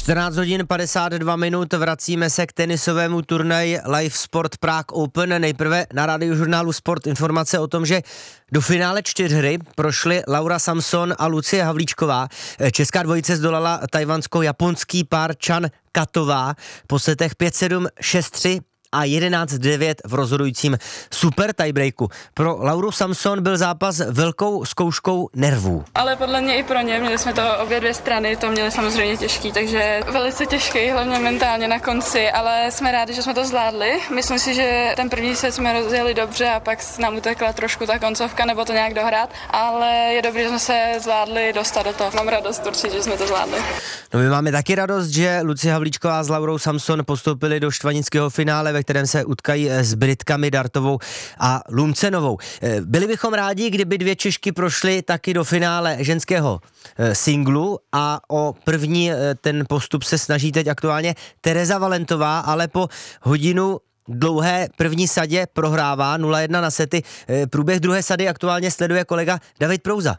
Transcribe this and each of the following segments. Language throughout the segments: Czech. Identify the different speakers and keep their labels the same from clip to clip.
Speaker 1: 14 hodin 52 minut, vracíme se k tenisovému turnaji Live Sport Prague Open. Nejprve na Radiožurnálu Sport informace o tom, že do finále čtyřhry prošly Laura Samson a Lucie Havlíčková. Česká dvojice zdolala tajvansko-japonský pár Chan Katová po setech 5-7, 6-3 a 11-9 v rozhodujícím super tiebreaku. Pro Lauru Samson byl zápas velkou zkouškou nervů.
Speaker 2: Ale podle mě i pro ně, měli jsme to obě dvě strany, to měli samozřejmě těžký, takže velice těžký, hlavně mentálně na konci, ale jsme rádi, že jsme to zvládli. Myslím si, že ten první set jsme rozjeli dobře a pak nám utekla trošku ta koncovka, nebo to nějak dohrát, ale je dobré, že jsme se zvládli dostat do toho. Mám radost určitě, že jsme to zvládli.
Speaker 1: No my máme taky radost, že Lucie Havlíčková s Laurou Samson postoupili do štvanického finále, ve kterém se utkají s Britkami Dartovou a Lumcenovou. Byli bychom rádi, kdyby dvě Češky prošly taky do finále ženského singlu a o první ten postup se snaží teď aktuálně Tereza Valentová, ale po hodinu dlouhé první sadě prohrává 0-1 na sety. Průběh druhé sady aktuálně sleduje kolega David Prouza.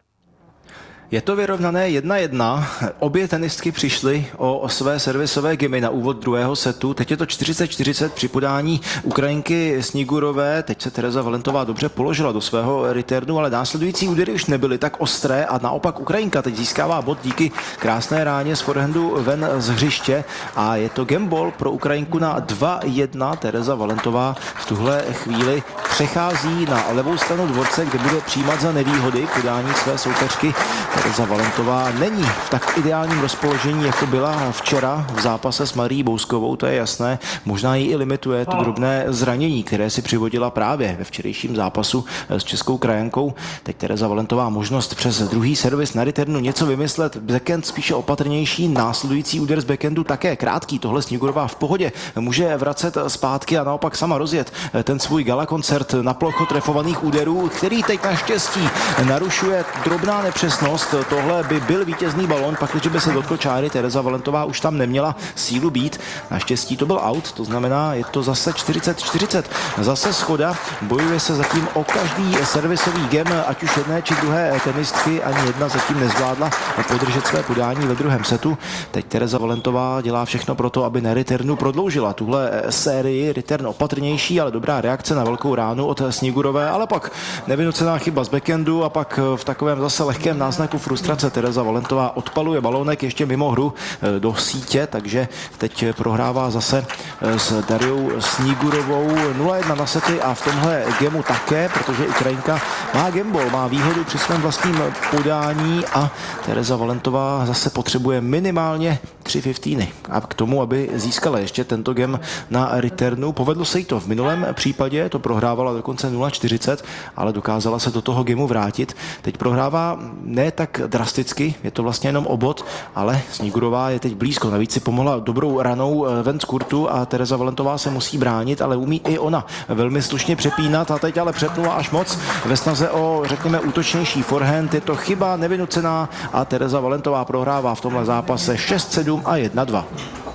Speaker 3: Je to vyrovnané 1-1. Obě tenistky přišly o své servisové gemy na úvod druhého setu. Teď je to 40-40 při podání Ukrajinky Snigurové. Teď se Tereza Valentová dobře položila do svého returnu, ale následující údery už nebyly tak ostré a naopak Ukrajinka teď získává bod díky krásné ráně z forehandu ven z hřiště a je to gameball pro Ukrajinku na 2-1. Tereza Valentová v tuhle chvíli přechází na levou stranu dvorce, kde bude přijímat za nevýhody podání své soupeřky. Tereza Valentová není v tak ideálním rozpoložení, jako byla včera v zápase s Marií Bouskovou, to je jasné. Možná jí i limituje to drobné zranění, které si přivodila právě ve včerejším zápasu s českou krajankou. Teď Tereza Valentová možnost přes druhý servis na returnu něco vymyslet. Backhand spíše opatrnější, následující úder z backhandu také krátký. Tohle Snigurová v pohodě může vracet zpátky a naopak sama rozjet ten svůj gala koncert na plocho trefovaných úderů, který teď naštěstí narušuje drobná nepřesnost. Tohle by byl vítězný balón, pak když by se dotkl čáry, Tereza Valentová už tam neměla sílu být. Naštěstí to byl out, to znamená, je to zase 40-40. Zase schoda, bojuje se zatím o každý servisový gem, ať už jedné či druhé tenistky, ani jedna zatím nezvládla podržet své podání ve druhém setu. Teď Tereza Valentová dělá všechno pro to, aby na returnu prodloužila tuhle sérii. Return opatrnější, ale dobrá reakce na velkou ránu od Snigurové, ale pak nevynucená chyba z backhandu a pak v takovém zase lehkém náznaku frustrace Tereza Valentová odpaluje balónek ještě mimo hru do sítě, takže teď prohrává zase s Dariou Snigurovou 0-1 na sety a v tomhle gemu také, protože Ukrajinka má gameball, má výhodu při svém vlastním podání a Tereza Valentová zase potřebuje minimálně 3 15 a k tomu, aby získala ještě tento gem na returnu. Povedlo se jí to v minulém případě, to prohrávala dokonce 0-40, ale dokázala se do toho gemu vrátit. Teď prohrává ne tak drasticky, je to vlastně jenom o bod, ale Snigurová je teď blízko. Navíc si pomohla dobrou ranou ven z kurtu a Tereza Valentová se musí bránit, ale umí i ona velmi slušně přepínat a teď ale přepnula až moc ve snaze o, řekněme, útočnější forehand. Je to chyba nevynucená a Tereza Valentová prohrává v tomhle zápase 6-7 a 1-2.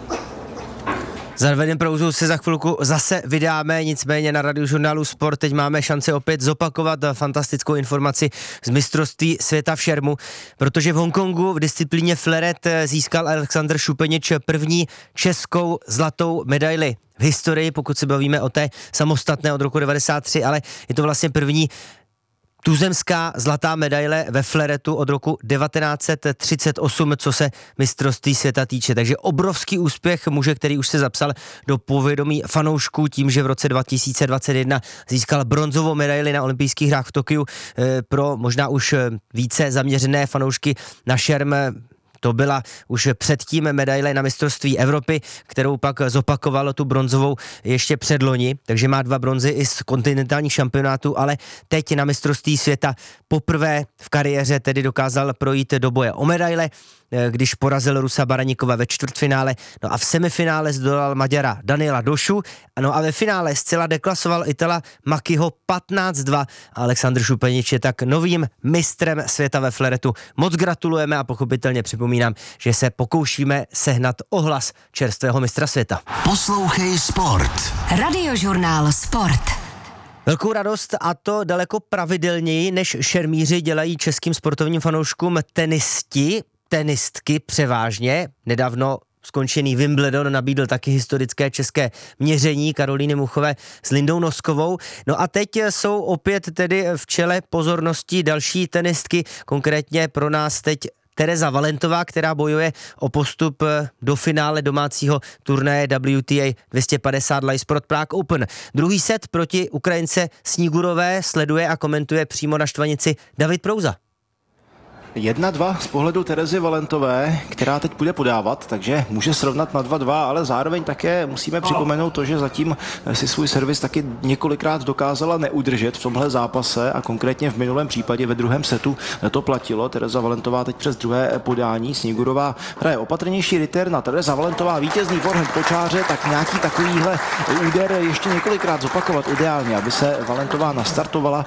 Speaker 1: Za Davidem Prouzou se za chvilku zase vydáme, nicméně na Radiožurnálu Sport teď máme šanci opět zopakovat fantastickou informaci z mistrovství světa v šermu, protože v Hongkongu v disciplíně fleuret získal Alexander Šupenič první českou zlatou medaili v historii, pokud se bavíme o té samostatné od roku 93, ale je to vlastně první tuzemská zlatá medaile ve fleuretu od roku 1938, co se mistrovství světa týče. Takže obrovský úspěch muže, který už se zapsal do povědomí fanoušků tím, že v roce 2021 získal bronzovou medaili na olympijských hrách v Tokiu. Pro možná už více zaměřené fanoušky na šerm to byla už předtím medaile na mistrovství Evropy, kterou pak zopakovalo tu bronzovou ještě předloni, takže má 2 bronzy i z kontinentálních šampionátů, ale teď na mistrovství světa poprvé v kariéře tedy dokázal projít do boje o medaile, když porazil Rusa Baranikova ve čtvrtfinále, no a v semifinále zdolal Maďara Daniela Došu, no a ve finále zcela deklasoval Itala Makiho 15-2 a Alexander Šupenič je tak novým mistrem světa ve fleuretu. Moc gratulujeme a pochopitelně připomínám, že se pokoušíme sehnat ohlas čerstvého mistra světa.
Speaker 4: Poslouchej Sport.
Speaker 5: Radiožurnál Sport.
Speaker 1: Velkou radost, a to daleko pravidelněji než šermíři, dělají českým sportovním fanouškům tenistky převážně. Nedávno skončený Wimbledon nabídl taky historické české měření Karolíny Muchové s Lindou Noskovou. No a teď jsou opět tedy v čele pozornosti další tenistky, konkrétně pro nás teď Tereza Valentová, která bojuje o postup do finále domácího turnaje WTA 250 Live Sport Prague Open. Druhý set proti Ukrajince Snigurové sleduje a komentuje přímo na štvanici David Prouza.
Speaker 3: 1-2 z pohledu Terezy Valentové, která teď bude podávat, takže může srovnat na 2-2, ale zároveň také musíme připomenout to, že zatím si svůj servis taky několikrát dokázala neudržet v tomhle zápase a konkrétně v minulém případě ve druhém setu to platilo. Tereza Valentová teď přes druhé podání, Snigurová hraje opatrnější return a Tereza Valentová vítězný forehand po čáře, tak nějaký takovýhle úder ještě několikrát zopakovat ideálně, aby se Valentová nastartovala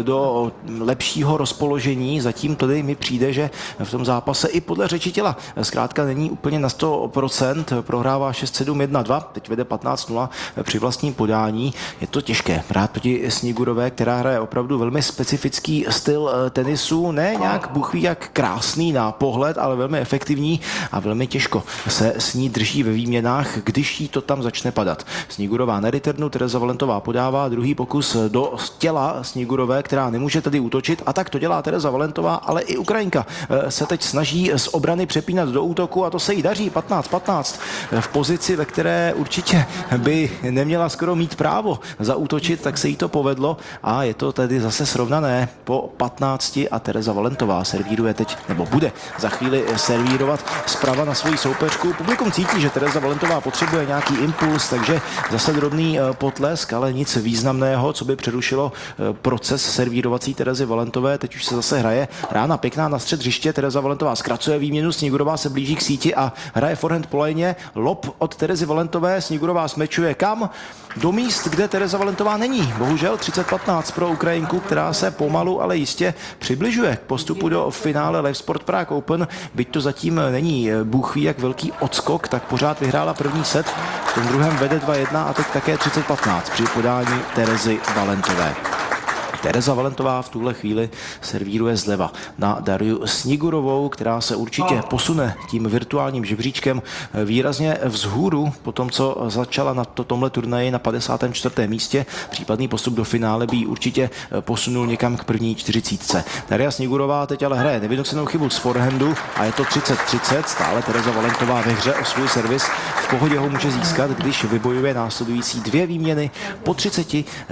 Speaker 3: do lepšího rozpoložení. Zatím tady mi přijde, že v tom zápase i podle řeči těla zkrátka není úplně na 100%, prohrává 6-7, 1-2, teď vede 15-0 při vlastním podání. Je to těžké hrát proti Snigurové, která hraje opravdu velmi specifický styl tenisu, ne nějak buchví jak krásný na pohled, ale velmi efektivní a velmi těžko se s ní drží ve výměnách, když jí to tam začne padat. Snigurová na returnu, Tereza Valentová podává druhý pokus do těla Snigurové, která nemůže tady útočit, a tak to dělá Tereza Valentová, ale i Ukrajinka se teď snaží z obrany přepínat do útoku a to se jí daří 15-15 v pozici, ve které určitě by neměla skoro mít právo zaútočit, tak se jí to povedlo a je to tedy zase srovnané po 15 a Tereza Valentová servíruje teď, nebo bude za chvíli servírovat zprava na svoji soupeřku. Publikum cítí, že Tereza Valentová potřebuje nějaký impuls, takže zase drobný potlesk, ale nic významného, co by přerušilo proces servírovací Terezy Valentové. Teď už se zase hraje rána pěkná na střed hřiště, Tereza Valentová zkracuje výměnu, Snigurová se blíží k síti a hraje forehand po lajně, lob od Terezy Valentové, Snigurová smečuje kam? Do míst, kde Tereza Valentová není. Bohužel 30-15 pro Ukrajinku, která se pomalu, ale jistě přibližuje k postupu do finále Live Sport Prague Open. Byť to zatím není bůh ví jak velký odskok, tak pořád vyhrála první set, v tom druhém vede 2-1 a teď také 30-15 při podání Terezy Valentové. Tereza Valentová v tuhle chvíli servíruje zleva na Dariu Snigurovou, která se určitě posune tím virtuálním žebříčkem výrazně vzhůru po tom, co začala na tomhle turnaji na 54. místě. Případný postup do finále by ji určitě posunul někam k první 40. Daria Snigurová teď ale hraje nevynucenou chybu z forehandu a je to 30-30. Stále Tereza Valentová ve hře o svůj servis. V pohodě ho může získat, když vybojuje následující dvě výměny. Po 30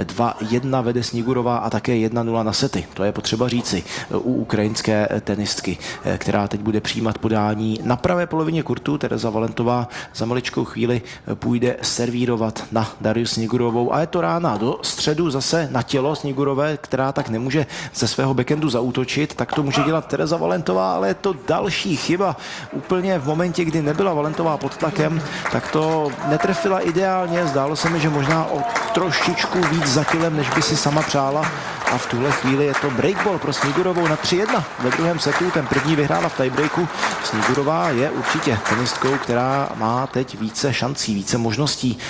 Speaker 3: 2-1 vede Snigurová a také 1-0 na sety. To je potřeba říci u ukrajinské tenistky, která teď bude přijímat podání na pravé polovině kurtu. Tereza Valentová za maličkou chvíli půjde servírovat na Dariu Snigurovou a je to rána do středu zase na tělo Snigurové, která tak nemůže ze svého backhandu zaútočit, tak to může dělat Tereza Valentová, ale je to další chyba. Úplně v momentě, kdy nebyla Valentová pod tlakem, tak to netrefila ideálně. Zdálo se mi, že možná o trošičku víc za kilem, než by si sama přála. A v tuhle chvíli je to breakball pro Snigurovou na 3-1 ve druhém setu. Ten první vyhrála v tiebreaku. Snigurová je určitě tenistkou, která má teď více šancí, více možností.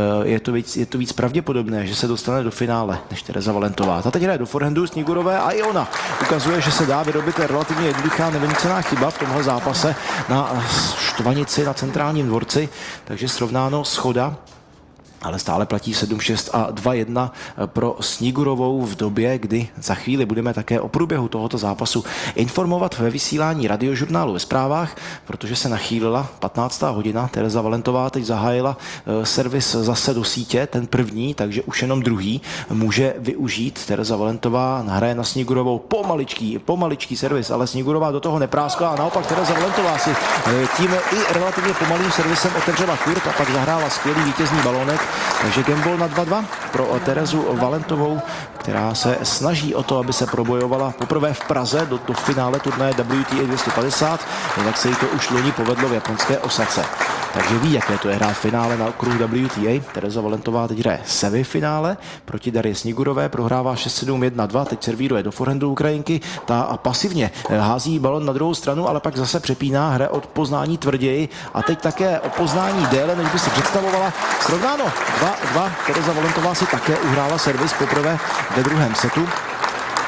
Speaker 3: Je to víc pravděpodobné, že se dostane do finále než Tereza Valentová. Ta teď hraje do forehandu Snigurové a i ona ukazuje, že se dá vyrobit relativně jednoduchá nevynucená chyba v tomhle zápase na štvanici na centrálním dvorci. Takže srovnáno shoda. Ale stále platí 7-6 a 2-1 pro Snigurovou v době, kdy za chvíli budeme také o průběhu tohoto zápasu informovat ve vysílání Radiožurnálu ve zprávách, protože se nachýlila 15. hodina. Tereza Valentová teď zahájila servis zase do sítě, ten první, takže už jenom druhý může využít. Tereza Valentová hraje na Snigurovou pomaličký servis, ale Snigurová do toho nepráskla a naopak Tereza Valentová si tím i relativně pomalým servisem otevřela kurt a pak zahrála skvělý vítězný balonek. Takže gamble na 2-2 pro Terezu Valentovou, která se snaží o to, aby se probojovala poprvé v Praze do finále turnaje WTA 250, jinak se jí to už loni povedlo v japonské Osace. Takže ví, jaké to je hrát finále na okruhu WTA. Tereza Valentová teď hraje semifinále proti Darii Snigurové, prohrává 6-7, 1-2, teď servíruje do forehandu Ukrajinky, ta pasivně hází balon na druhou stranu, ale pak zase přepíná, hraje od poznání tvrději a teď také o poznání déle, než by si představovala. Srovnáno 2-2, Tereza Valentová si také uhrála servis poprvé ve druhém setu.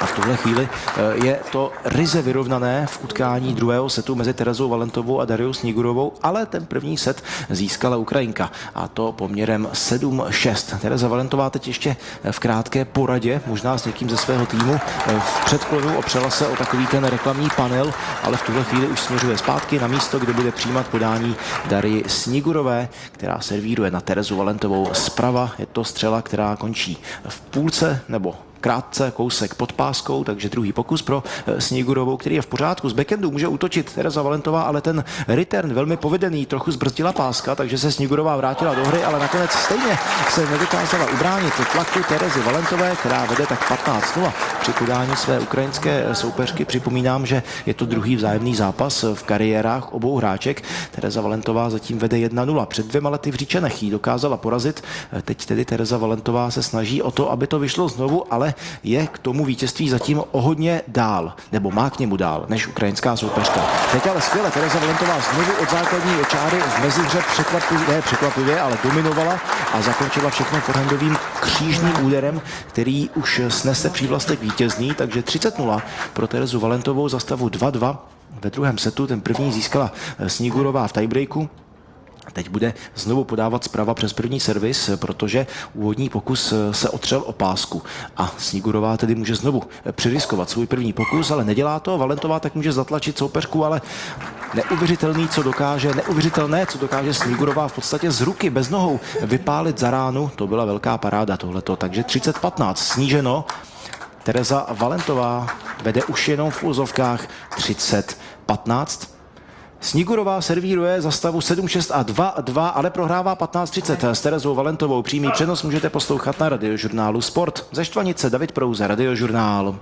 Speaker 3: A v tuhle chvíli je to ryze vyrovnané v utkání druhého setu mezi Terezou Valentovou a Dariou Snigurovou, ale ten první set získala Ukrajinka a to poměrem 7-6. Tereza Valentová teď ještě v krátké poradě, možná s někým ze svého týmu. V předklonu opřela se o takový ten reklamní panel, ale v tuhle chvíli už směřuje zpátky na místo, kde bude přijímat podání Darii Snigurové, která servíruje na Terezu Valentovou zprava. Je to střela, která končí v půlce nebo krátce, kousek pod páskou, takže druhý pokus pro Snigurovou, který je v pořádku. Z backhandu může útočit Tereza Valentová, ale ten return velmi povedený, trochu zbrzdila páska, takže se Snigurová vrátila do hry, ale nakonec stejně se nedokázala ubránit tlaku Terezy Valentové, která vede tak 15-0 při podání své ukrajinské soupeřky. Připomínám, že je to druhý vzájemný zápas v kariérách obou hráček. Tereza Valentová zatím vede 1-0. Před 2 lety v Říčanech ji dokázala porazit. Teď tedy Tereza Valentová se snaží o to, aby to vyšlo znovu, ale je k tomu vítězství zatím o hodně dál, nebo má k němu dál, než ukrajinská soupeřka. Teď ale skvěle, Tereza Valentová znovu od základní čáry v mezihře překvapivě, ale dominovala a zakončila všechno forehandovým křížným úderem, který už snese přívlastek vítězný, takže 30-0 pro Terezu Valentovou za stavu 2-2 ve druhém setu. Ten první získala Snigurová v tiebreaku. Teď bude znovu podávat zprava přes první servis, protože úvodní pokus se otřel o pásku a Snigurová tedy může znovu přiriskovat svůj první pokus, ale nedělá to. Valentová tak může zatlačit soupeřku, ale neuvěřitelné, co dokáže Snigurová v podstatě z ruky bez nohou vypálit za ránu. To byla velká paráda tohleto, takže 30-15 sníženo. Tereza Valentová vede už jenom v úzovkách 30-15. Snigurová servíruje za stavu 7-6 a 2-2, ale prohrává 15-30 s Terezou Valentovou. Přímý přenos můžete poslouchat na Radiožurnálu Sport. Ze Štvanice David Prouze, Radiožurnál.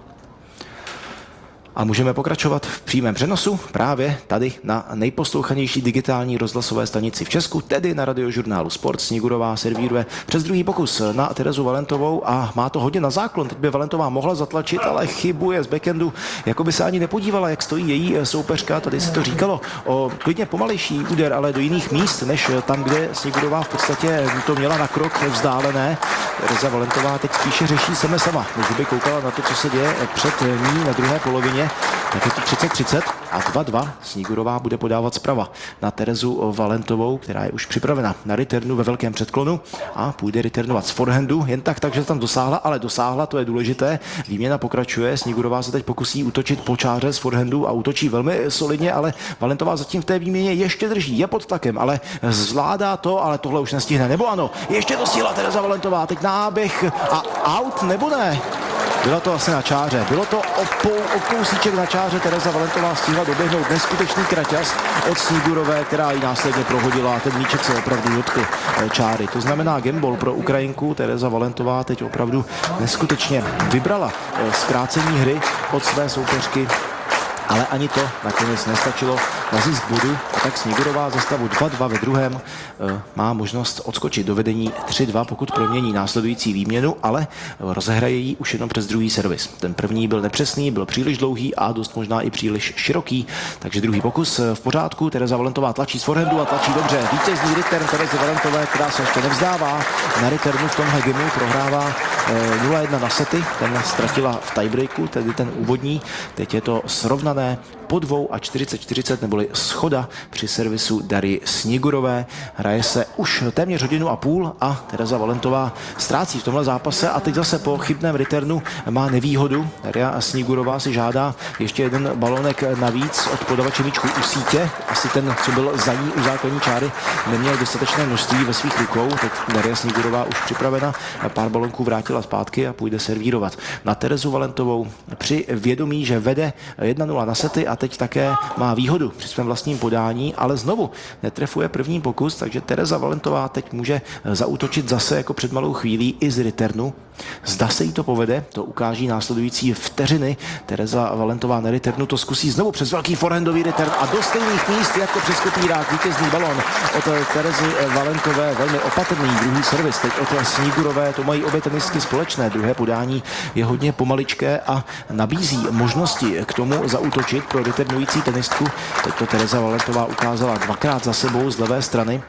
Speaker 3: A můžeme pokračovat v přímém přenosu právě tady na nejposlouchanější digitální rozhlasové stanici v Česku, tedy na Radiožurnálu Sport. Snigurová servíruje přes druhý pokus na Terezu Valentovou a má to hodně na záklon. Teď by Valentová mohla zatlačit, ale chybuje z backhandu. Jako by se ani nepodívala, jak stojí její soupeřka. Tady se to říkalo o klidně pomalejší úder, ale do jiných míst, než tam, kde Snigurová v podstatě to měla na krok vzdálené. Tereza Valentová teď spíše řeší sebe sama. Kdyby koukala na to, co se děje před ní na druhé polovině, tak je to 30-30 a 2-2. Snigurová bude podávat zprava na Terezu Valentovou, která je už připravena na returnu ve velkém předklonu a půjde returnovat z forehandu. Jen takže tam dosáhla, ale dosáhla, to je důležité. Výměna pokračuje. Snigurová se teď pokusí útočit po čáře z forehandu a útočí velmi solidně, ale Valentová zatím v té výměně ještě drží, je pod tlakem, ale zvládá to, ale tohle už nestihne. Nebo ano, ještě to stihla Tereza Valentová. Teď náběh a out, nebo ne? Bylo to asi na čáře. Bylo to o kousíček na čáře. Tereza Valentová stihla doběhnout neskutečný kraťas od Snigurové, která ji následně prohodila a ten míček se opravdu dotkl čáry. To znamená gamble pro Ukrajinku. Tereza Valentová teď opravdu neskutečně vybrala zkrácení hry od své soupeřky, ale ani to nakonec nestačilo na zisk bodu. A tak Snigurová ze stavu 2-2 ve druhém má možnost odskočit do vedení 3-2, pokud promění následující výměnu, ale rozehraje ji už jenom přes druhý servis. Ten první byl nepřesný, byl příliš dlouhý a dost možná i příliš široký, takže druhý pokus v pořádku. Tereza Valentová tlačí z forehandu a tlačí dobře. Vítězný return Terezy Valentové, která se ještě nevzdává na returnu v tomhle gamu, prohrává 0-1 na sety, ten ztratila v tiebreaku, tedy ten úvodní. Teď je to srovnané po 2 a 40-40, neboli schoda při servisu Dary Snigurové. Hraje se už téměř 1,5 hodiny a Tereza Valentová ztrácí v tomhle zápase a teď zase po chybném returnu má nevýhodu. Daria Snigurová si žádá ještě jeden balonek navíc od podavače míčku u sítě. Asi ten, co byl za ní u základní čáry, neměl dostatečné množství ve svých rukou. Teď Daria Snigurová už připravena, pár balonků vrátila zpátky a půjde servírovat na Terezu Valentovou při vědomí, že vede 1-0 na sety a teď také má výhodu při svém vlastním podání, ale znovu netrefuje první pokus, takže Tereza Valentová teď může zaútočit zase jako před malou chvílí i z returnu. Zda se jí to povede, to ukáží následující vteřiny. Tereza Valentová na returnu to zkusí znovu přes velký forehandový return a do stejných míst jako přes kopírák vítězný balon od Terezy Valentové, velmi opatrný druhý servis. Teď od Snigurové, to mají obě tenistky společné. Druhé podání je hodně pomaličké a nabízí možnosti k tomu zaútočit pro returnující tenistku. Teď to Tereza Valentová ukázala dvakrát za sebou z levé strany.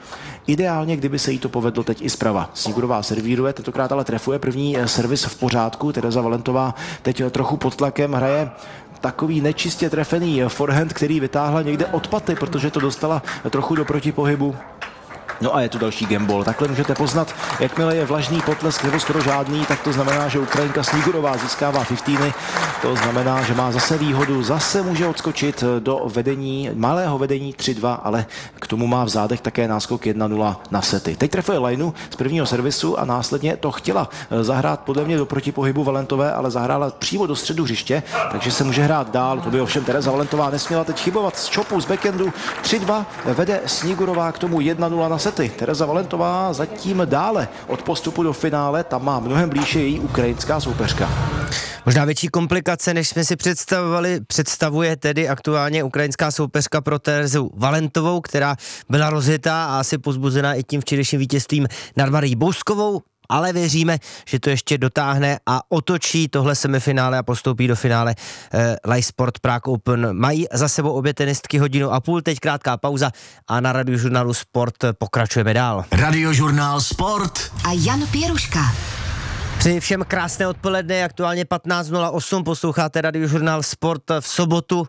Speaker 3: Ideálně, kdyby se jí to povedlo teď i zprava. Snigurová servíruje, tentokrát ale trefuje první servis v pořádku. Tereza Valentová teď trochu pod tlakem hraje takový nečistě trefený forehand, který vytáhla někde od paty, protože to dostala trochu do protipohybu. No a je tu další gambol. Takhle můžete poznat, jakmile je vlažný potlesk nebo skoro žádný, tak to znamená, že Ukrajinka Snigurová získává 15. To znamená, že má zase výhodu, zase může odskočit do vedení, malého vedení 3-2, ale k tomu má v zádech také náskok 1-0 na sety. Teď trefuje lineu z prvního servisu a následně to chtěla zahrát podle mě do protipohybu Valentové, ale zahrála přímo do středu hřiště, takže se může hrát dál. To by ovšem Tereza Valentová nesměla teď chybovat z chopu, z backendu. 3-2 vede Snigurová k tomu 1-0 na sety. Tereza Valentová zatím dále od postupu do finále, tam má mnohem blíže její ukrajinská soupeřka.
Speaker 1: Možná větší komplikace, než jsme si představovali, představuje tedy aktuálně ukrajinská soupeřka pro Terezu Valentovou, která byla rozjetá a asi pozbuzená i tím včerejším vítězstvím nad Marií Bouskovou, ale věříme, že to ještě dotáhne a otočí tohle semifinále a postoupí do finále Live Sport Prague Open. Mají za sebou obě tenistky 1,5 hodiny, teď krátká pauza a na Radiožurnálu Sport pokračujeme dál.
Speaker 4: Radiožurnál Sport
Speaker 5: A Jan Pěruška.
Speaker 1: Přeji všem krásné odpoledne, aktuálně 15:08, posloucháte Radiožurnál Sport v sobotu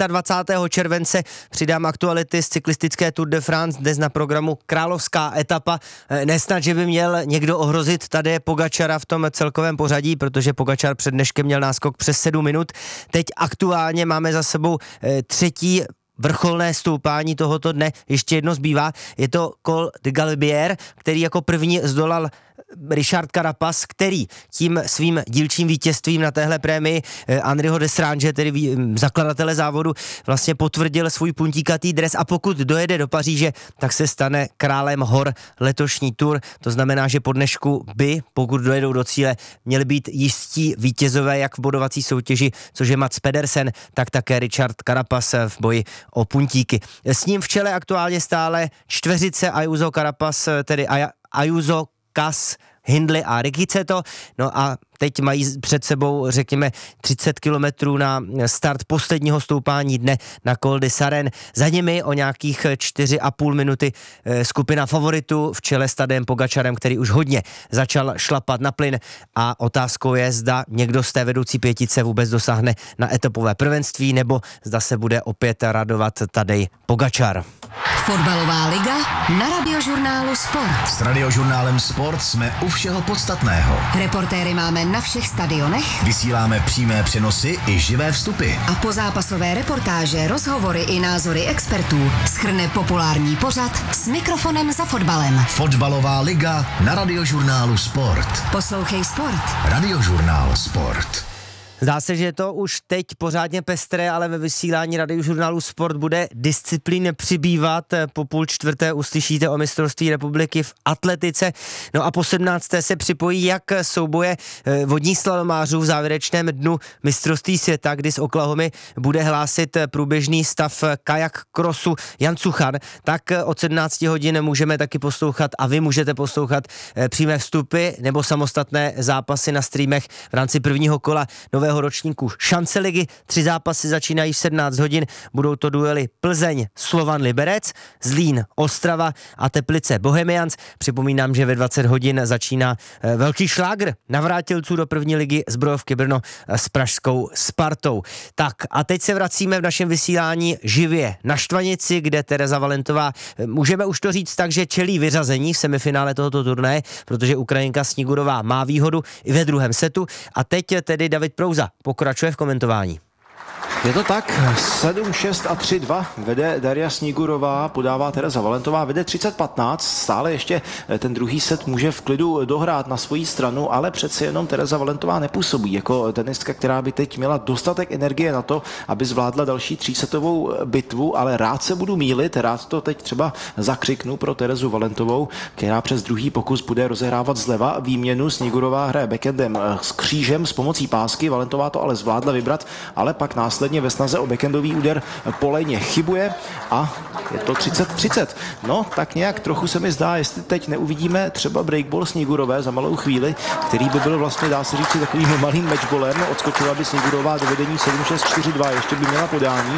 Speaker 1: 25. července. Přidám aktuality z cyklistické Tour de France, dnes na programu královská etapa. Nesnad, že by měl někdo ohrozit Tadeje Pogačara v tom celkovém pořadí, protože Pogačar před dneškem měl náskok přes 7 minut. Teď aktuálně máme za sebou třetí vrcholné stoupání tohoto dne. Ještě jedno zbývá, je to Col de Galibier, který jako první zdolal Richard Carapaz, který tím svým dílčím vítězstvím na téhle prémii Henryho Desrange, tedy zakladatele závodu, vlastně potvrdil svůj puntíkatý dres a pokud dojede do Paříže, tak se stane králem hor letošní Tour. To znamená, že po dnešku by, pokud dojedou do cíle, měli být jistí vítězové jak v bodovací soutěži, což je Mats Pedersen, tak také Richard Carapaz v boji o puntíky. S ním v čele aktuálně stále čtveřice Ayuso Carapaz, tedy Ayuso, Kas, Hindley a Rikiceto. No a teď mají před sebou, řekněme, 30 kilometrů na start posledního stoupání dne na Col de Saren. Za nimi o nějakých 4,5 minuty skupina favoritů v čele s Tadejem Pogačarem, který už hodně začal šlapat na plyn a otázkou je, zda někdo z té vedoucí pětice vůbec dosáhne na etapové prvenství, nebo zda se bude opět radovat Tadej Pogačar.
Speaker 5: Fotbalová liga na Radiožurnálu Sport.
Speaker 4: S Radiožurnálem Sport jsme u všeho podstatného.
Speaker 5: Reportéry máme na všech stadionech.
Speaker 4: Vysíláme přímé přenosy i živé vstupy.
Speaker 5: A pozápasové reportáže, rozhovory i názory expertů shrne populární pořad s mikrofonem za fotbalem.
Speaker 4: Fotbalová liga na Radiožurnálu Sport.
Speaker 5: Poslouchej Sport.
Speaker 4: Radiožurnál Sport.
Speaker 1: Zdá se, že to už teď pořádně pestré, ale ve vysílání Radiožurnálu Sport bude disciplín přibývat. Po 3:30 uslyšíte o mistrovství republiky v atletice. No a po 17. se připojí jak souboje vodních slalomářů v závěrečném dnu mistrovství světa, kdy z Oklahomy bude hlásit průběžný stav kajak crossu Jan Suchan, tak od 17 hodin můžeme taky poslouchat a vy můžete poslouchat přímé vstupy nebo samostatné zápasy na streamech v rámci prvního kola nového ročníku Šance ligy. 3 zápasy začínají v 17 hodin. Budou to duely Plzeň, Slovan Liberec, Zlín, Ostrava a Teplice Bohemians. Připomínám, že ve 20 hodin začíná velký šlágr navrátilců do první ligy Zbrojovky Brno s pražskou Spartou. Tak a teď se vracíme v našem vysílání živě na Štvanici, kde Tereza Valentová, můžeme už to říct tak, že čelí vyřazení v semifinále tohoto turnaje, protože Ukrajinka Snigurová má výhodu i ve druhém setu a teď tedy David Prouza pokračuje v komentování.
Speaker 3: Je to tak, 7-6 a 3-2 vede Daria Snigurová, podává Tereza Valentová, vede 30-15, stále ještě ten druhý set může v klidu dohrát na svoji stranu, ale přeci jenom Tereza Valentová nepůsobí jako tenistka, která by teď měla dostatek energie na to, aby zvládla další 3setovou bitvu, ale rád se budu mýlit, rád to teď třeba zakřiknu pro Terezu Valentovou, která přes druhý pokus bude rozehrávat zleva výměnu. Snigurová hraje backendem s křížem s pomocí pásky, Valentová to ale zvládla vybrat, ale pak následně ve snaze o backendový úder polejně chybuje a je to 30-30. No, tak nějak trochu se mi zdá, jestli teď neuvidíme třeba breakball Snigurové za malou chvíli, který by byl vlastně, dá se říct, takovým malým matchballem. Odskočila by Snigurová do vedení 7-6-4-2, ještě by měla podání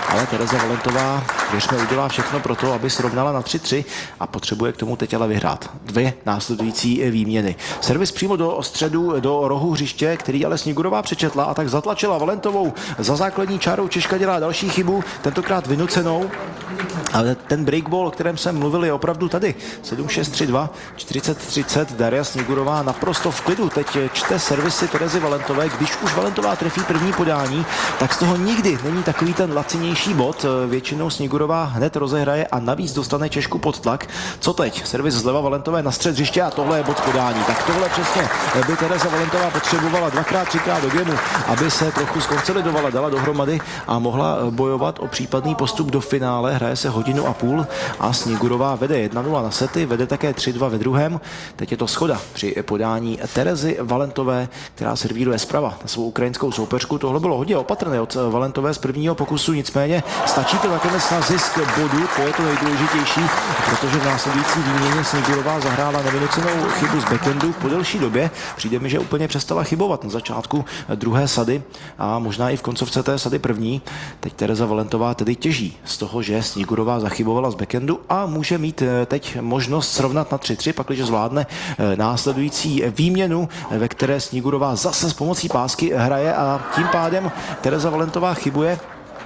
Speaker 3: ale Tereza Valentová, věřme, udělá všechno pro to, aby srovnala na 3-3 a potřebuje k tomu teď ale vyhrát 2 následující výměny. Servis přímo do středu, do rohu hřiště, který ale Snigurová přečetla a tak zatlačila Valentovou za základní čárou. Češka dělá další chybu, tentokrát vynucenou. Ale ten breakball, o kterém jsem mluvil, je opravdu tady. 7-6-3-2, 40-30. Daria Snigurová naprosto v klidu. Teď čte servisy Terezy Valentové. Když už Valentová trefí první podání, tak z toho nikdy není takový ten lacinější bod. Většinou Snigurová hned rozehraje a navíc dostane Češku pod tlak. Co teď? Servis zleva Valentové na střed hřiště a tohle je bod podání. Tak tohle přesně by Tereza Valentová potřebovala 2x, 3x do gemu, aby se trochu skonsolidovala, dala dohromady a mohla bojovat o případný postup do finále. Hraje se 1,5 hodiny a Snigurová vede 1-0 na sety, vede také 3-2 ve druhém. Teď je to schoda při podání Terezy Valentové, která servíruje zprava na svou ukrajinskou soupeřku. Tohle bylo hodně opatrné od Valentové z prvního pokusu, nicméně stačí to nakonec na zisk bodu, to je to nejdůležitější, protože v následující výměně Snigurová zahrála nevynucenou chybu z backendu po delší době. Přijde mi, že úplně přestala chybovat na začátku druhé sady a možná i v koncovce té sady první. Teď Tereza Valentová tedy těží z toho, že Snigurová zachybovala z backendu a může mít teď možnost srovnat na 3-3, pakliže zvládne následující výměnu, ve které Snigurová zase s pomocí pásky hraje a tím pádem Tereza Valentová chybuje.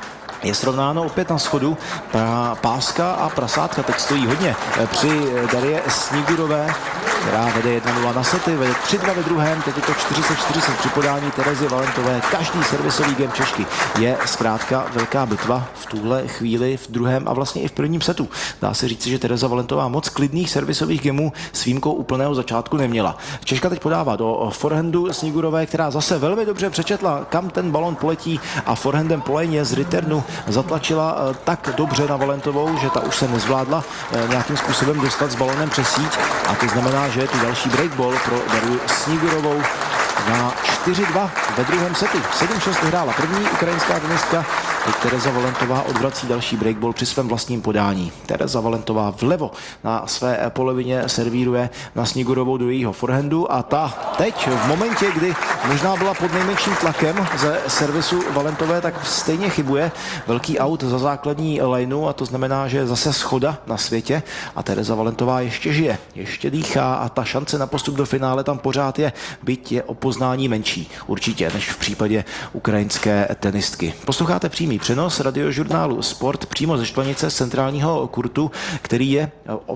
Speaker 3: Je srovnáno opět na schodu. Páska a prasátka teď stojí hodně při Darie Snigurové, která vede 1-0 na sety, vede 3-2 ve druhém, teď je to 40-40 při podání Terezy Valentové. Každý servisový game Češky je zkrátka velká bitva v tuhle chvíli v druhém a vlastně i v prvním setu. Dá se říct, že Tereza Valentová moc klidných servisových gemů s výjimkou úplného začátku neměla. Češka teď podává do forehandu Snigurové, která zase velmi dobře přečetla, kam ten balon poletí a forehandem po léně z returnu zatlačila tak dobře na Valentovou, že ta už se nezvládla nějakým způsobem dostat s balonem přes síť a to znamená, že je tu další breakball pro Dariu Snigurovou na 4-2 ve druhém setu. 7-6 vyhrála první ukrajinská tenistka. Teď Tereza Valentová odvrací další breakball při svém vlastním podání. Tereza Valentová vlevo na své polovině servíruje na Snigurovou do jejího forehandu a ta teď v momentě, kdy možná byla pod nejmenším tlakem ze servisu Valentové, tak stejně chybuje. Velký aut za základní lineu a to znamená, že je zase schoda na světě a Tereza Valentová ještě žije, ještě dýchá a ta šance na postup do finále tam pořád je, byť je o poznání menší určitě než v případě ukrajinské tenistky. Posloucháte přímý přenos radiožurnálu Sport přímo ze Štvanice z centrálního kurtu, který je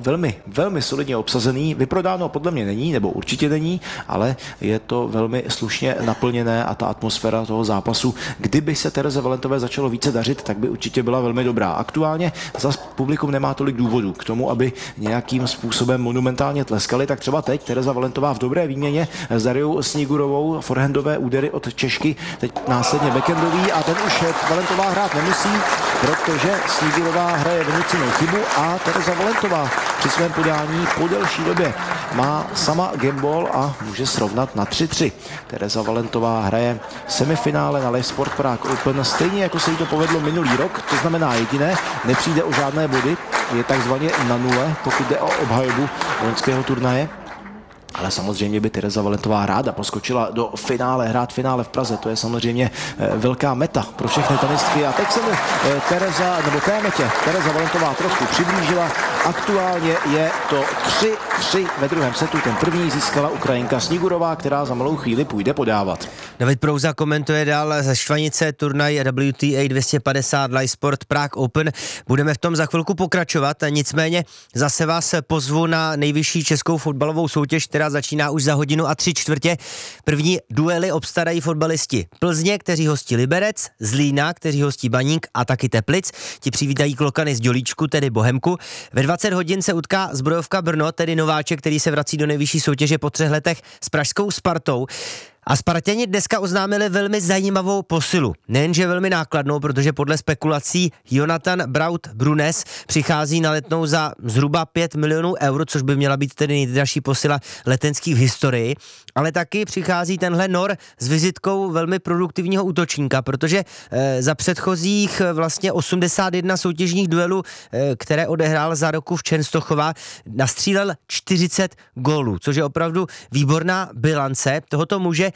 Speaker 3: velmi solidně obsazený. Vyprodáno podle mě není, nebo určitě není, ale je to velmi slušně naplněné a ta atmosféra toho zápasu, kdyby se Tereze Valentové začalo více dařit, tak by určitě byla velmi dobrá. Aktuálně zas publikum nemá tolik důvodů k tomu, aby nějakým způsobem monumentálně tleskali, tak třeba teď Tereza Valentová v dobré výměně s Dariou Snigurovou, forehandové údery od Češky, teď následně backendový a ten už Valentová hrát nemusí, protože Snigurová hraje vynucenou chybu a Tereza Valentová při svém podání po delší době má sama gameball a může srovnat na 3-3. Tereza Valentová hraje semifinále na Live Sport Prague Open stejně jako se jí to povedlo minulý rok, to znamená jediné, nepřijde o žádné body, je takzvaně na nule, pokud jde o obhajobu loňského turnaje. Ale samozřejmě by Tereza Valentová ráda poskočila do finále, hrát finále v Praze. To je samozřejmě velká meta pro všechny tenistky. A teď se mu Tereza Valentová trošku přiblížila. Aktuálně je to 3-3 ve druhém setu. Ten první získala Ukrajinka Snigurová, která za malou chvíli půjde podávat.
Speaker 1: David Prouza komentuje dál ze Štvanice turnaj WTA 250 Live Sport Prague Open. Budeme v tom za chvilku pokračovat, nicméně zase vás pozvu na nejvyšší českou fotbalovou soutěž, která začíná už za 1:03. První duely obstarají fotbalisti Plzně, kteří hostí Liberec, Zlína, kteří hostí Baník a taky Teplic. Ti přivítají klokany z Dělíčku, tedy Bohemku. Ve 20 hodin se utká Zbrojovka Brno, tedy nováček, který se vrací do nejvyšší soutěže po 3 letech s pražskou Spartou. A Spartěni dneska oznámili velmi zajímavou posilu. Nejenže velmi nákladnou, protože podle spekulací Jonathan Braut Brunes přichází na Letnou za zhruba 5 milionů eur, což by měla být tedy nejdražší posila letenských v historii. Ale taky přichází tenhle Nor s vizitkou velmi produktivního útočníka, protože za předchozích vlastně 81 soutěžních duelů, které odehrál za roku v Čenstochova, nastřílel 40 gólů, což je opravdu výborná bilance tohoto muže.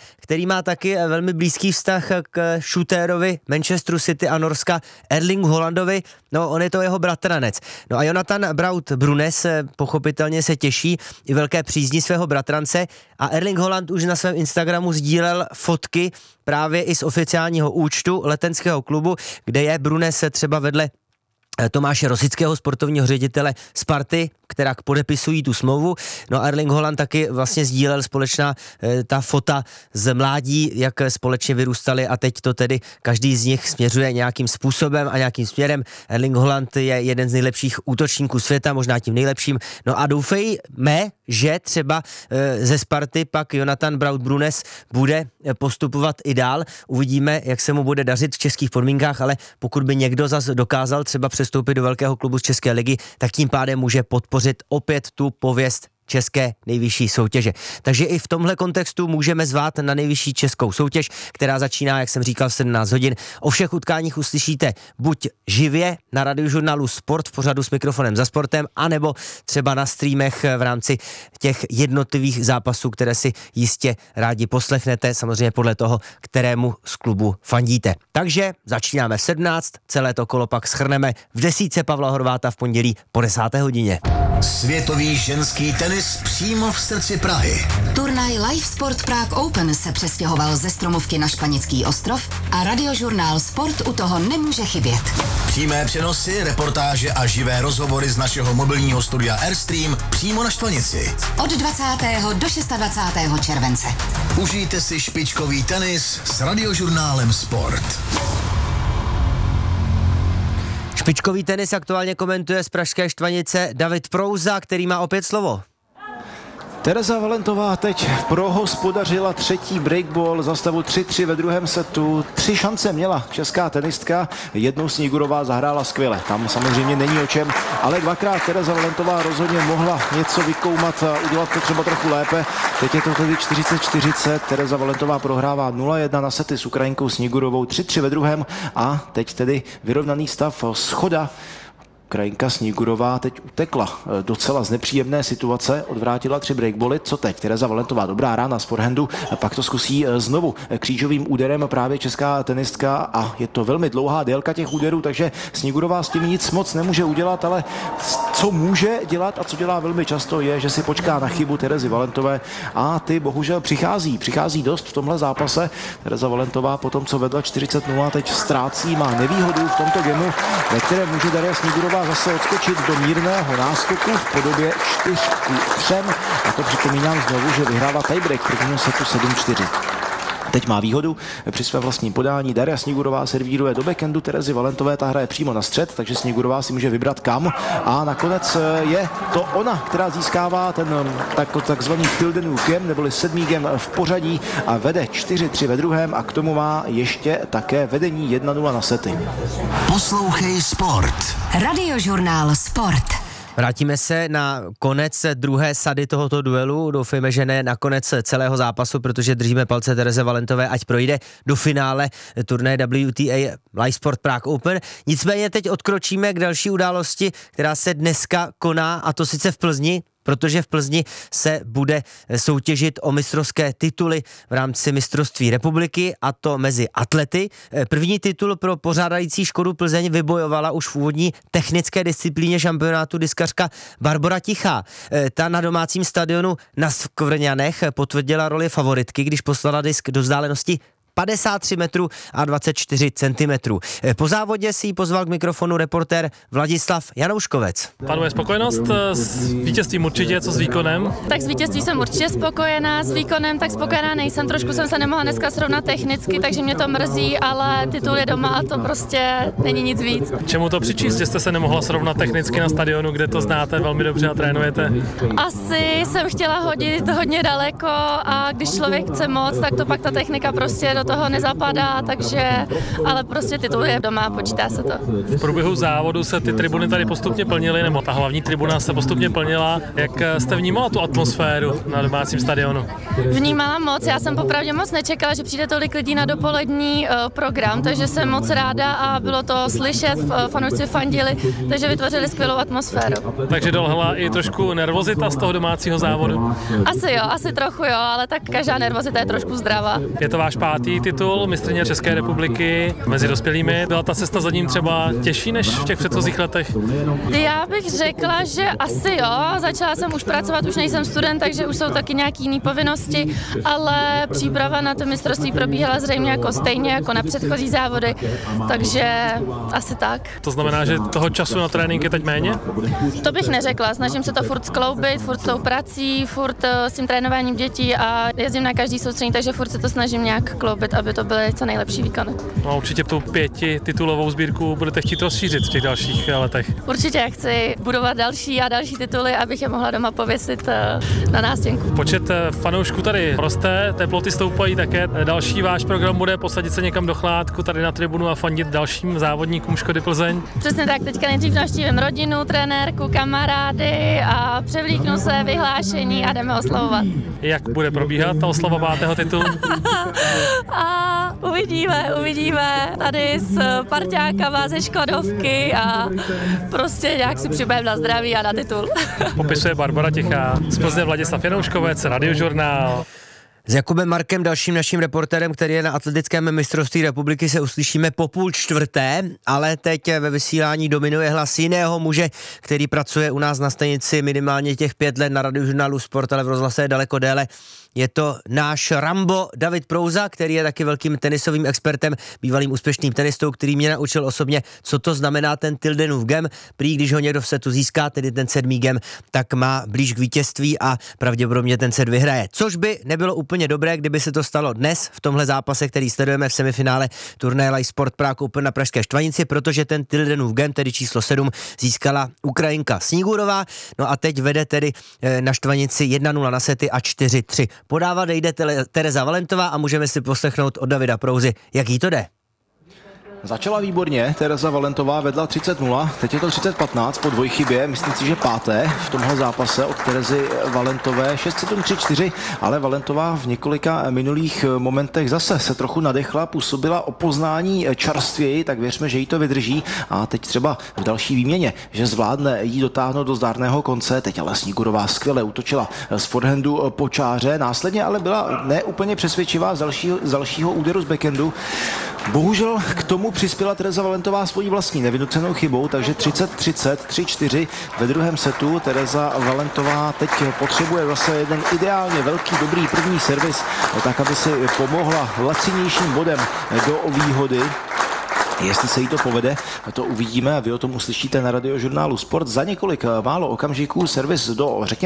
Speaker 1: který má taky velmi blízký vztah k šutérovi Manchesteru City a Norska Erlingu Haalandovi. No, on je to jeho bratranec. No a Jonathan Braut Brunes pochopitelně se těší i velké přízni svého bratrance a Erling Haaland už na svém Instagramu sdílel fotky právě i z oficiálního účtu letenského klubu, kde je Brunes třeba vedle Tomáše Rosického, sportovního ředitele Sparty, která podepisují tu smlouvu. No a Erling Haaland taky vlastně sdílel společná ta fota z mládí, jak společně vyrůstali a teď to tedy každý z nich směřuje nějakým způsobem a nějakým směrem. Erling Haaland je jeden z nejlepších útočníků světa, možná tím nejlepším. No a doufejme, že třeba ze Sparty pak Jonathan Braut Brunes bude postupovat i dál. Uvidíme, jak se mu bude dařit v českých podmínkách, ale pokud by někdo zase dokázal třeba přestoupit do velkého klubu z České ligy, tak tím pádem může podpořit opět tu pověst české nejvyšší soutěže. Takže i v tomhle kontextu můžeme zvát na nejvyšší českou soutěž, která začíná, jak jsem říkal, v 17 hodin. O všech utkáních uslyšíte buď živě na Radiožurnálu Sport v pořadu s mikrofonem za sportem, anebo třeba na streamech v rámci těch jednotlivých zápasů, které si jistě rádi poslechnete, samozřejmě podle toho, kterému z klubu fandíte. Takže začínáme v 17, celé to kolo pak shrneme v 10 Pavla Horváta v pondělí po 10. hodině.
Speaker 4: Světový ženský tenis přímo v srdci Prahy.
Speaker 5: Turnaj Live Sport Prague Open se přestěhoval ze Stromovky na Španěcký ostrov a Radiožurnál Sport u toho nemůže chybět.
Speaker 4: Přímé přenosy, reportáže a živé rozhovory z našeho mobilního studia Airstream přímo na Štvanici.
Speaker 5: Od 20. do 26. července.
Speaker 4: Užijte si špičkový tenis s Radiožurnálem Sport.
Speaker 1: Špičkový tenis aktuálně komentuje z pražské Štvanice David Prouza, který má opět slovo.
Speaker 3: Tereza Valentová teď prohospodařila třetí breakball za stavu 3-3 ve druhém setu. 3 šance měla česká tenistka, jednou Snigurová zahrála skvěle. Tam samozřejmě není o čem, ale dvakrát Tereza Valentová rozhodně mohla něco vykoumat a udělat to třeba trochu lépe. Teď je to tedy 40-40, Tereza Valentová prohrává 0-1 na sety s Ukrajinkou Snigurovou, 3-3 ve druhém a teď tedy vyrovnaný stav, schoda. Ukrajinka Snigurová teď utekla docela z nepříjemné situace, odvrátila 3 breakbally. Co teď? Tereza Valentová, dobrá rána z forehandu, pak to zkusí znovu křížovým úderem právě česká tenistka a je to velmi dlouhá délka těch úderů, takže Snigurová s tím nic moc nemůže udělat, ale co může dělat a co dělá velmi často je, že si počká na chybu Terezy Valentové a ty bohužel přichází dost v tomhle zápase. Tereza Valentová po tom, co vedla 40-0, teď ztrácí, má nevýhodu v tomto gemu, ve kterém může Daria Snigurová zase odskočit do mírného náskoku v podobě 4-3 a to připomínám znovu, že vyhrává tiebreak prvního setu 7-4. Teď má výhodu při svém vlastním podání. Daria Snigurová servíruje do backhandu Terezy Valentové, ta hraje přímo na střed, takže Snigurová si může vybrat kam a nakonec je to ona, která získává ten takzvaný Tildenův game, neboli 7. game v pořadí a vede 4-3 ve druhém a k tomu má ještě také vedení 1-0 na sety.
Speaker 4: Poslouchej Sport.
Speaker 5: Radiožurnál Sport.
Speaker 1: Vrátíme se na konec druhé sady tohoto duelu. Doufejme, že ne na konec celého zápasu, protože držíme palce Tereze Valentové, ať projde do finále turnaje WTA Live Sport Prague Open. Nicméně teď odkročíme k další události, která se dneska koná, a to sice v Plzni, protože v Plzni se bude soutěžit o mistrovské tituly v rámci mistrovství republiky, a to mezi atlety. První titul pro pořádající Škodu Plzeň vybojovala už v úvodní technické disciplíně šampionátu diskařka Barbora Tichá. Ta na domácím stadionu na Skvrňanech potvrdila roli favoritky, když poslala disk do vzdálenosti 53 metrů a 24 centimetrů. Po závodě si ji pozval k mikrofonu reportér Vladislav Janouškovec.
Speaker 6: Panuje spokojenost s vítězstvím určitě, co s výkonem?
Speaker 2: Tak s vítězství jsem určitě spokojená, s výkonem tak spokojená nejsem. Trošku jsem se nemohla dneska srovnat technicky, takže mě to mrzí, ale titul je doma a to prostě není nic víc.
Speaker 6: Čemu to přičíst, že jste se nemohla srovnat technicky na stadionu, kde to znáte velmi dobře a trénujete?
Speaker 2: Asi jsem chtěla hodit hodně daleko a když člověk chce moc, tak to pak ta technika prostě do
Speaker 7: toho nezapadá, takže, ale prostě titul je doma, počítá se to.
Speaker 6: V průběhu závodu se ty tribuny tady postupně plnily, nebo ta hlavní tribuna se postupně plnila. Jak jste vnímala tu atmosféru na domácím stadionu?
Speaker 7: Vnímala moc, já jsem popravdě moc nečekala, že přijde tolik lidí na dopolední program, takže jsem moc ráda a bylo to slyšet, fanoušci fandili, takže vytvořili skvělou atmosféru.
Speaker 6: Takže dolehla i trošku nervozita z toho domácího závodu?
Speaker 7: Asi jo, asi trochu jo, ale tak každá nervozita je trošku zdravá.
Speaker 6: Je to váš 5. titul mistryně České republiky mezi dospělými. Byla ta cesta za ním třeba těžší než v těch předchozích letech?
Speaker 7: Já bych řekla, že asi jo. Začala jsem už pracovat, už nejsem student, takže už jsou taky nějaký jiné povinnosti, ale příprava na to mistrovství probíhala zřejmě jako stejně jako na předchozí závody, takže asi tak.
Speaker 6: To znamená, že toho času na trénink je teď méně?
Speaker 7: To bych neřekla, snažím se to furt skloubit, furt s tou prací, furt s tím trénováním dětí a jezdím na každý soustředění, takže furt se to snažím nějak kloubit, aby to byly co nejlepší výkony.
Speaker 6: No, určitě tu 5titulovou sbírku budete chtít rozšířit v těch dalších letech.
Speaker 7: Určitě chci budovat další a další tituly, abych je mohla doma pověsit na nástěnku.
Speaker 6: Počet fanoušků tady roste, teploty stoupají také. Další váš program bude posadit se někam do Chládku tady na tribunu a fandit dalším závodníkům Škody Plzeň.
Speaker 7: Přesně tak, teďka nejdřív navštívím rodinu, trenérku, kamarády a převlíknu se, vyhlášení a jdeme oslavovat.
Speaker 6: Jak bude probíhat ta oslava 5. titulu?
Speaker 7: A uvidíme tady s parťákama ze Škodovky a prostě nějak si přibudeme na zdraví a na titul.
Speaker 6: Popisuje Barbara Tichá, z Plzně Vladislav Janouškovec, Radiožurnál.
Speaker 1: S Jakubem Markem, dalším naším reportérem, který je na atletickém mistrovství republiky, se uslyšíme po 3:30, ale teď ve vysílání dominuje hlas jiného muže, který pracuje u nás na stanici minimálně těch 5 let na Radiožurnálu Sport, ale v rozhlase je daleko déle. Je to náš Rambo David Prouza, který je taky velkým tenisovým expertem, bývalým úspěšným tenistou, který mě naučil osobně, co to znamená ten Tildenův gem. Prý, když ho někdo v setu získá, tedy ten 7. gem, tak má blíž k vítězství a pravděpodobně ten set vyhraje. Což by nebylo úplně dobré, kdyby se to stalo dnes v tomhle zápase, který sledujeme v semifinále turnaje Live Sport Prague Open na Pražské Štvanici, protože ten Tildenův gem, tedy číslo 7, získala Ukrajinka Snigurová. No a teď vede tedy na Štvanici 1-0 na sety a 4-3. Podávat jde Tereza Valentová a můžeme si poslechnout od Davida Prouzy, jak jí to jde.
Speaker 3: Začala výborně, Tereza Valentová vedla 30-0, teď je to 30-15 po dvojchybě, myslím si, že 5. v tomhle zápase od Terezy Valentové, 6-7, 3-4, ale Valentová v několika minulých momentech zase se trochu nadechla, působila o poznání čerstvěji, tak věřme, že jí to vydrží a teď třeba v další výměně, že zvládne jí dotáhnout do zdárného konce, teď ale Snigurová skvěle útočila z forehandu po čáře, následně ale byla neúplně přesvědčivá z dalšího úderu z backhandu. Bohužel k tomu přispěla Tereza Valentová svojí vlastní nevynucenou chybou, takže 30-30, 3-4 ve druhém setu. Tereza Valentová teď potřebuje zase jeden ideálně velký, dobrý první servis, tak aby si pomohla lacinějším bodem do výhody. Jestli se jí to povede, to uvidíme a vy o tom uslyšíte na Radiožurnálu Sport. Za několik málo okamžiků servis do, řekněme,